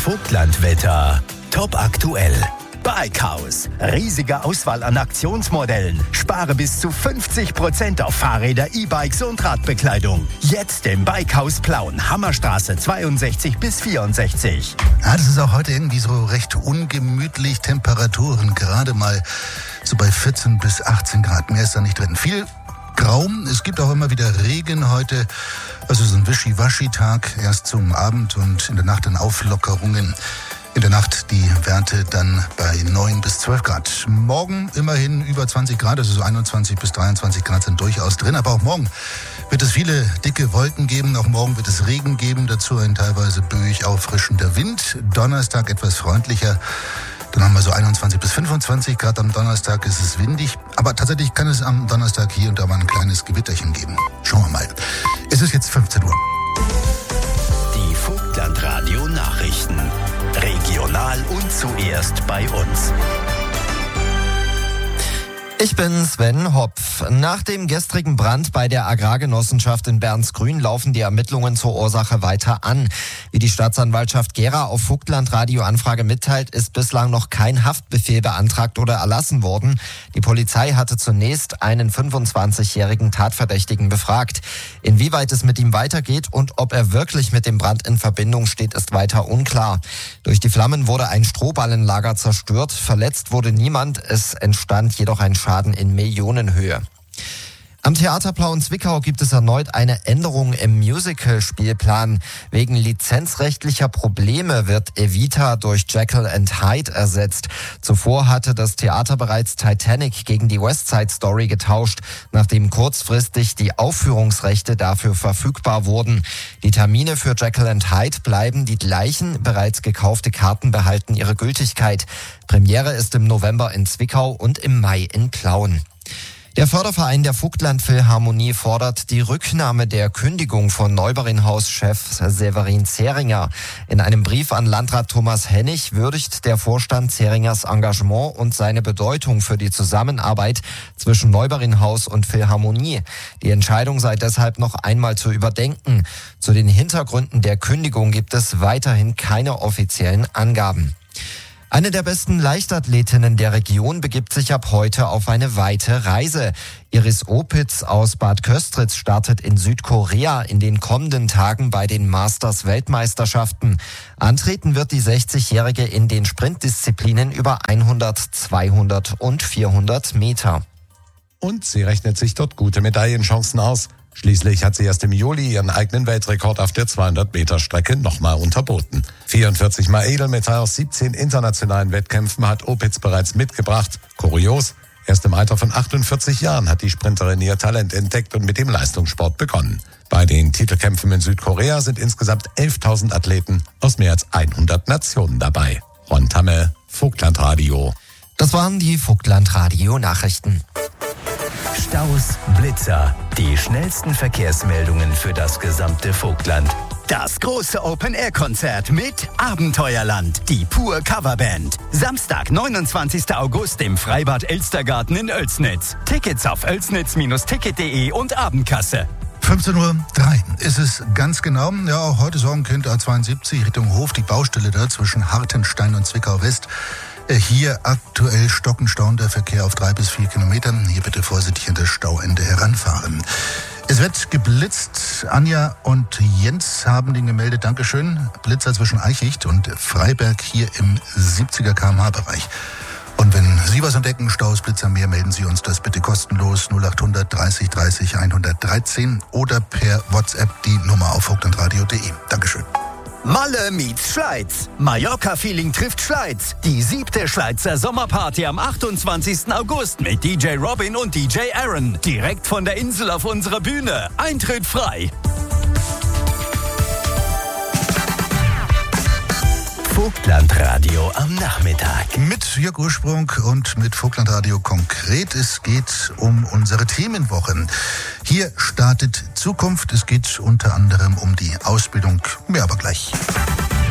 Vogtlandwetter. Top aktuell. Bikehaus. Riesige Auswahl an Aktionsmodellen. Spare bis zu 50% auf Fahrräder, E-Bikes und Radbekleidung. Jetzt im Bikehaus Plauen. Hammerstraße 62 bis 64. Ja, das ist auch heute irgendwie so recht ungemütlich. Temperaturen gerade mal so bei 14 bis 18 Grad. Mehr ist da nicht drin. Viel grau. Es gibt auch immer wieder Regen heute. Also so ein Wischi-Waschi-Tag. Erst zum Abend und in der Nacht dann Auflockerungen. In der Nacht die Werte dann bei 9 bis 12 Grad. Morgen immerhin über 20 Grad, also so 21 bis 23 Grad sind durchaus drin. Aber auch morgen wird es viele dicke Wolken geben. Auch morgen wird es Regen geben. Dazu ein teilweise böig auffrischender Wind. Donnerstag etwas freundlicher. Dann haben wir so 21 bis 25 Grad. Am Donnerstag ist es windig. Aber tatsächlich kann es am Donnerstag hier und da mal ein kleines Gewitterchen geben. Schauen wir mal. Es ist jetzt 15 Uhr. Die Vogtlandradio-Nachrichten. Regional und zuerst bei uns. Ich bin Sven Hopf. Nach dem gestrigen Brand bei der Agrargenossenschaft in Bernsgrün laufen die Ermittlungen zur Ursache weiter an. Wie die Staatsanwaltschaft Gera auf Vogtlandradio Anfrage mitteilt, ist bislang noch kein Haftbefehl beantragt oder erlassen worden. Die Polizei hatte zunächst einen 25-jährigen Tatverdächtigen befragt. Inwieweit es mit ihm weitergeht und ob er wirklich mit dem Brand in Verbindung steht, ist weiter unklar. Durch die Flammen wurde ein Strohballenlager zerstört. Verletzt wurde niemand. Es entstand jedoch ein Schaden in Millionenhöhe. Am Theater Plauen-Zwickau gibt es erneut eine Änderung im Musical-Spielplan. Wegen lizenzrechtlicher Probleme wird Evita durch Jekyll and Hyde ersetzt. Zuvor hatte das Theater bereits Titanic gegen die West Side Story getauscht, nachdem kurzfristig die Aufführungsrechte dafür verfügbar wurden. Die Termine für Jekyll and Hyde bleiben die gleichen, bereits gekaufte Karten behalten ihre Gültigkeit. Premiere ist im November in Zwickau und im Mai in Plauen. Der Förderverein der Vogtland-Philharmonie fordert die Rücknahme der Kündigung von Neuberinhaus-Chef Severin Zeringer. In einem Brief an Landrat Thomas Hennig würdigt der Vorstand Zeringers Engagement und seine Bedeutung für die Zusammenarbeit zwischen Neuberinhaus und Philharmonie. Die Entscheidung sei deshalb noch einmal zu überdenken. Zu den Hintergründen der Kündigung gibt es weiterhin keine offiziellen Angaben. Eine der besten Leichtathletinnen der Region begibt sich ab heute auf eine weite Reise. Iris Opitz aus Bad Köstritz startet in Südkorea in den kommenden Tagen bei den Masters-Weltmeisterschaften. Antreten wird die 60-Jährige in den Sprintdisziplinen über 100, 200 und 400 Meter. Und sie rechnet sich dort gute Medaillenchancen aus. Schließlich hat sie erst im Juli ihren eigenen Weltrekord auf der 200-Meter-Strecke nochmal unterboten. 44 Mal Edelmetall aus 17 internationalen Wettkämpfen hat Opitz bereits mitgebracht. Kurios, erst im Alter von 48 Jahren hat die Sprinterin ihr Talent entdeckt und mit dem Leistungssport begonnen. Bei den Titelkämpfen in Südkorea sind insgesamt 11.000 Athleten aus mehr als 100 Nationen dabei. Ron Tamme, Vogtlandradio. Das waren die Vogtlandradio-Nachrichten. Staus, Blitzer, die schnellsten Verkehrsmeldungen für das gesamte Vogtland. Das große Open-Air-Konzert mit Abenteuerland, die Pur Coverband. Samstag, 29. August im Freibad Elstergarten in Oelsnitz. Tickets auf oelsnitz-ticket.de und Abendkasse. 15:03 Uhr ist es ganz genau. Ja, auch heute Sorgenkind A72 Richtung Hof, die Baustelle da zwischen Hartenstein und Zwickau West. Hier aktuell stockenstauender Verkehr auf 3 bis 4 Kilometern. Hier bitte vorsichtig an das Stauende heranfahren. Es wird geblitzt. Anja und Jens haben den gemeldet. Dankeschön. Blitzer zwischen Eichicht und Freiberg hier im 70er km/h Bereich. Und wenn Sie was entdecken, Staus, Blitzer, mehr, melden Sie uns das bitte kostenlos 0800 30 30 113 oder per WhatsApp die Nummer auf vogtlandradio.de. Dankeschön. Malle meets Schleiz. Mallorca-Feeling trifft Schleiz. Die 7. Schleizer Sommerparty am 28. August mit DJ Robin und DJ Aaron. Direkt von der Insel auf unserer Bühne. Eintritt frei. Vogtlandradio am Nachmittag. Mit Jörg Ursprung und mit Vogtlandradio konkret. Es geht um unsere Themenwoche. Hier startet Zukunft. Es geht unter anderem um die Ausbildung. Mehr aber gleich.